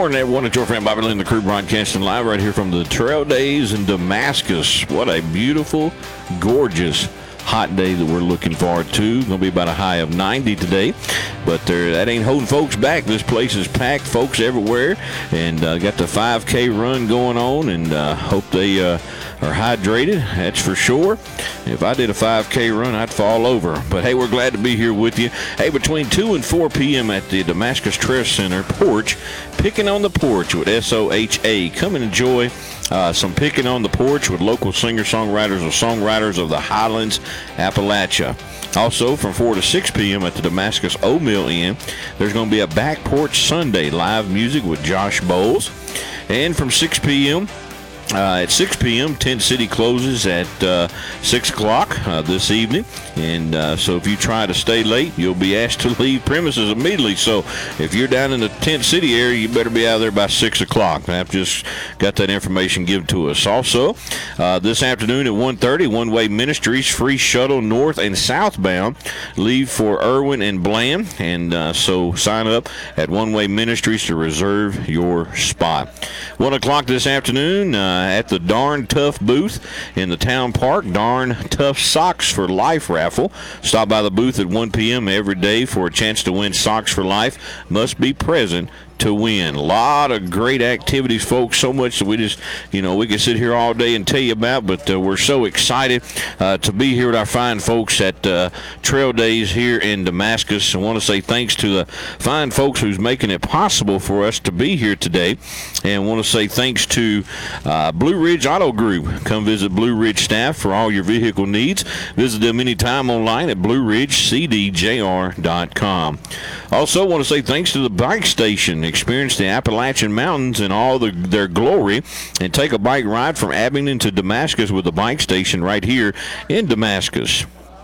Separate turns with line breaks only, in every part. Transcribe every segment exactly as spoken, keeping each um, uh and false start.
morning, everyone. It's your friend Bobby Lynn, the crew broadcasting live right here from the Trail Days in Damascus. What a beautiful, gorgeous, hot day that we're looking forward to. Going to be about a high of ninety today, but there, that ain't holding folks back. This place is packed, folks everywhere, and uh, got the five K run going on, and uh, hope they uh, are hydrated, that's for sure. If I did a five K run, I'd fall over. But, hey, we're glad to be here with you. Hey, between two and four p.m. at the Damascus Trail Center porch, Picking on the Porch with S O H A. Come and enjoy uh, some Picking on the Porch with local singer-songwriters or songwriters of the Highlands, Appalachia. Also, from four to six p.m. at the Damascus Oatmeal Inn, there's going to be a Back Porch Sunday live music with Josh Bowles. And from six p.m., Uh, at six p.m., Tent City closes at uh, six o'clock uh, this evening. And uh, so if you try to stay late, you'll be asked to leave premises immediately. So if you're down in the Tent City area, you better be out of there by six o'clock. I've just got that information given to us. Also, uh, this afternoon at one thirty, One Way Ministries, free shuttle north and southbound, leave for Irwin and Bland. And uh, so sign up at One Way Ministries to reserve your spot. one o'clock this afternoon, uh, at the Darn Tough booth in the town park, Darn Tough Socks for Life raffle. Stop by the booth at one p.m. every day for a chance to win Socks for Life. Must be present to win. A lot of great activities, folks, so much that we just, you know, we could sit here all day and tell you about, but uh, we're so excited uh, to be here with our fine folks at uh, Trail Days here in Damascus. I want to say thanks to the fine folks who's making it possible for us to be here today, and want to say thanks to uh, Blue Ridge Auto Group. Come visit Blue Ridge staff for all your vehicle needs. Visit them anytime online at blue ridge c d j r dot com. Also want to say thanks to the Bike Station. Experience the Appalachian Mountains in all the, their glory, and take a bike ride from Abingdon to Damascus with the Bike Station right here in Damascus.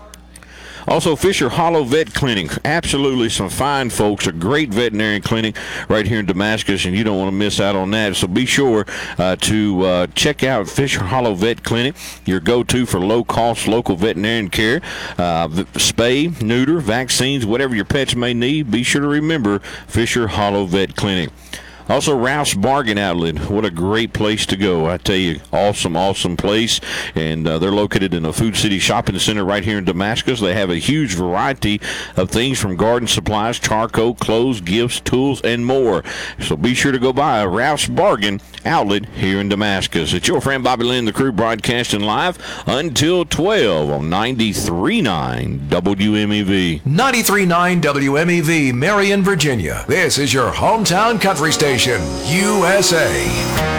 Also, Fisher Hollow Vet Clinic. Absolutely some fine folks. A great veterinary clinic right here in Damascus, and you don't want to miss out on that. So be sure uh, to uh, check out Fisher Hollow Vet Clinic, your go-to for low-cost local veterinarian care. Uh, spay, neuter, vaccines, whatever your pets may need, be sure to remember Fisher Hollow Vet Clinic. Also, Ralph's Bargain Outlet. What a great place to go. I tell you, awesome, awesome place. And uh, they're located in the Food City Shopping Center right here in Damascus. They have a huge variety of things from garden supplies, charcoal, clothes, gifts, tools, and more. So be sure to go by Ralph's Bargain Outlet here in Damascus. It's your friend Bobby Lynn, the crew, broadcasting live until twelve on ninety-three point nine W M E V.
ninety-three point nine W M E V, Marion, Virginia. This is your hometown country station, U S A.